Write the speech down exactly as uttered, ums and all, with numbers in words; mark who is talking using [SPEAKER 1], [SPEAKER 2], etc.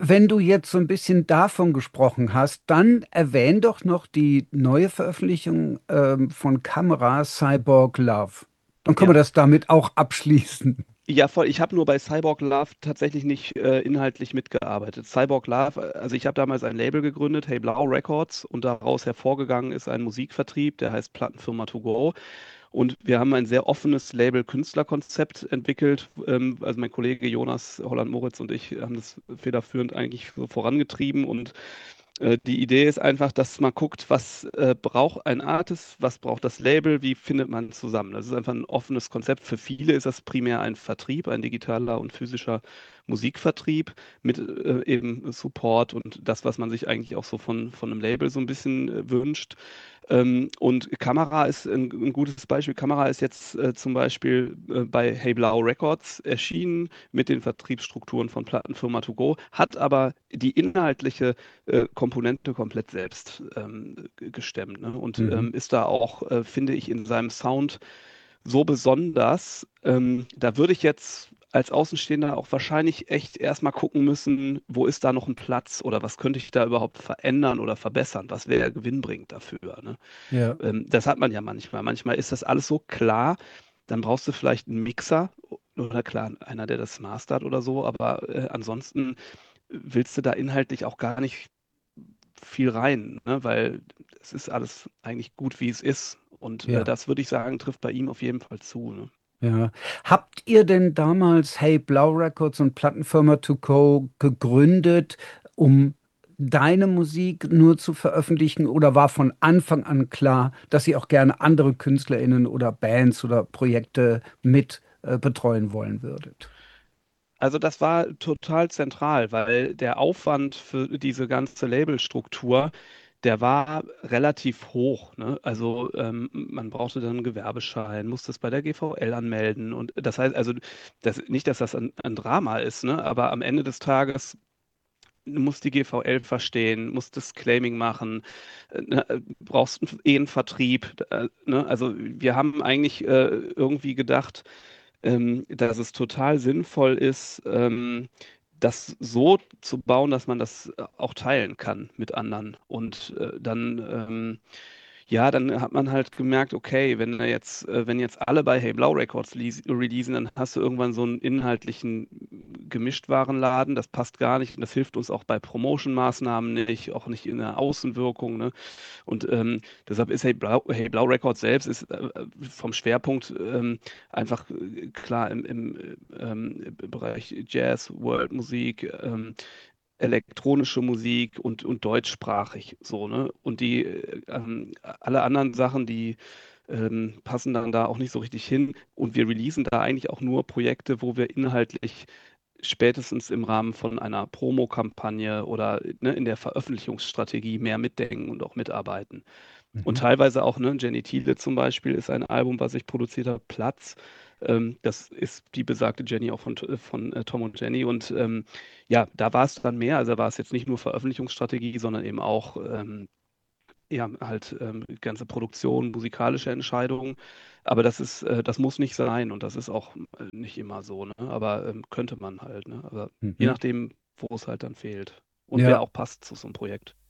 [SPEAKER 1] wenn du jetzt so ein bisschen davon gesprochen hast, dann erwähn doch noch die neue Veröffentlichung ähm, von Camera Cyborg Love. Dann können wir
[SPEAKER 2] Ja.
[SPEAKER 1] das damit auch abschließen.
[SPEAKER 2] Ja, voll. Ich habe nur bei Cyborg Love tatsächlich nicht äh, inhaltlich mitgearbeitet. Cyborg Love, äh, also ich habe damals ein Label gegründet, Hey Blau Records, und daraus hervorgegangen ist ein Musikvertrieb, der heißt Plattenfirma To Go. Und wir haben ein sehr offenes Label-Künstlerkonzept entwickelt. Ähm, also mein Kollege Jonas Holland-Moritz und ich haben das federführend eigentlich so vorangetrieben. Und äh, die Idee ist einfach, dass man guckt, was äh, braucht ein Artist, was braucht das Label, wie findet man zusammen. Das ist einfach ein offenes Konzept. Für viele ist das primär ein Vertrieb, ein digitaler und physischer Musikvertrieb mit äh, eben Support und das, was man sich eigentlich auch so von, von einem Label so ein bisschen äh, wünscht. Ähm, und Kamera ist ein, ein gutes Beispiel. Kamera ist jetzt äh, zum Beispiel äh, bei Hey Blau Records erschienen mit den Vertriebsstrukturen von Plattenfirma To Go, hat aber die inhaltliche äh, Komponente komplett selbst ähm, g- gestemmt, ne? Und
[SPEAKER 1] Mhm.
[SPEAKER 2] ähm, ist da auch, äh, finde ich, in seinem Sound so besonders. Ähm, da würde ich jetzt als Außenstehender auch wahrscheinlich echt erstmal gucken müssen, wo ist da noch ein Platz oder was könnte ich da überhaupt verändern oder verbessern? Was wäre gewinnbringend dafür, ne?
[SPEAKER 1] Ja.
[SPEAKER 2] Ähm, das hat man ja manchmal. Manchmal ist das alles so klar, dann brauchst du vielleicht einen Mixer oder klar, einer, der das mastert oder so, aber äh, ansonsten willst du da inhaltlich auch gar nicht viel rein, ne? Weil es ist alles eigentlich gut, wie es ist. Und äh,
[SPEAKER 1] Ja.
[SPEAKER 2] das würde ich sagen, trifft bei ihm auf jeden Fall zu. Ne?
[SPEAKER 1] Ja. Habt ihr denn damals Hey Blau Records und Plattenfirma To Go gegründet, um deine Musik nur zu veröffentlichen, oder war von Anfang an klar, dass ihr auch gerne andere KünstlerInnen oder Bands oder Projekte mit äh, betreuen wollen würdet?
[SPEAKER 2] Also das war total zentral, weil der Aufwand für diese ganze Labelstruktur, der war relativ hoch. Ne? Also ähm, man brauchte dann einen Gewerbeschein, musste es bei der G V L anmelden. Und das heißt, also das, nicht, dass das ein, ein Drama ist, ne? Aber am Ende des Tages muss die G V L verstehen, muss das Claiming machen, äh, ne, äh, brauchst einen- eh einen Vertrieb. Äh, ne? Also wir haben eigentlich äh, irgendwie gedacht, ähm, dass es total sinnvoll ist, ähm, das so zu bauen, dass man das äh, auch teilen kann mit anderen. Und äh, dann, ähm, ja, dann hat man halt gemerkt, okay, wenn er jetzt, äh, wenn jetzt alle bei Hey Blau Records leas- releasen, dann hast du irgendwann so einen inhaltlichen Gemischtwarenladen, das passt gar nicht und das hilft uns auch bei Promotion-Maßnahmen nicht, auch nicht in der Außenwirkung, ne? Und ähm, deshalb ist Hey Blau, Hey Blau Records selbst ist äh, vom Schwerpunkt ähm, einfach äh, klar im, im, äh, ähm, im Bereich Jazz, World Musik, ähm, elektronische Musik und, und deutschsprachig so, ne? Und die äh, ähm, alle anderen Sachen, die ähm, passen dann da auch nicht so richtig hin. Und wir releasen da eigentlich auch nur Projekte, wo wir inhaltlich spätestens im Rahmen von einer Promokampagne oder ne, in der Veröffentlichungsstrategie mehr mitdenken und auch mitarbeiten. Und
[SPEAKER 1] Mhm.
[SPEAKER 2] teilweise auch, ne, Jenny Thiele zum Beispiel ist ein Album, was ich produziert habe, Platz. Ähm, das ist die besagte Jenny auch von, von äh, Tom und Jenny. Und ähm, ja, da war es dann mehr. Also da war es jetzt nicht nur Veröffentlichungsstrategie, sondern eben auch ähm, ja, halt ähm, ganze Produktion, musikalische Entscheidungen. Aber das ist, äh, das muss nicht sein und das ist auch äh, nicht immer so, ne? Aber ähm, könnte man halt, ne? Aber je
[SPEAKER 1] Mhm.
[SPEAKER 2] nachdem, wo es halt dann fehlt und wer
[SPEAKER 1] Ja.
[SPEAKER 2] auch passt zu so einem Projekt.